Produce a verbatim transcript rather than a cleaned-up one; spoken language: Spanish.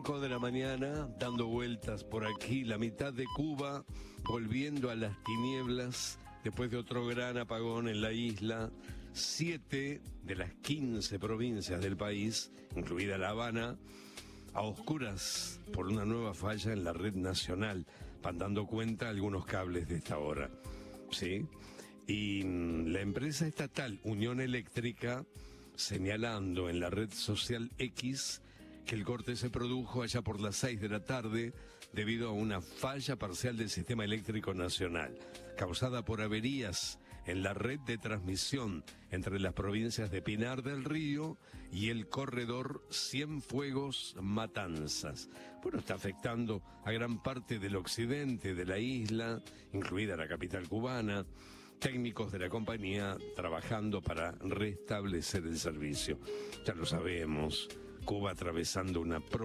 cinco de la mañana, dando vueltas por aquí, la mitad de Cuba, volviendo a las tinieblas, después de otro gran apagón en la isla. Siete de las quince provincias del país, incluida La Habana, a oscuras por una nueva falla en la red nacional, van dando cuenta algunos cables de esta hora, ¿sí? Y la empresa estatal Unión Eléctrica, señalando en la red social X que el corte se produjo allá por las seis de la tarde debido a una falla parcial del sistema eléctrico nacional, causada por averías en la red de transmisión entre las provincias de Pinar del Río y el corredor Cienfuegos Matanzas. Bueno, está afectando a gran parte del occidente de la isla, incluida la capital cubana. Técnicos de la compañía trabajando para restablecer el servicio. Ya lo sabemos, Cuba atravesando una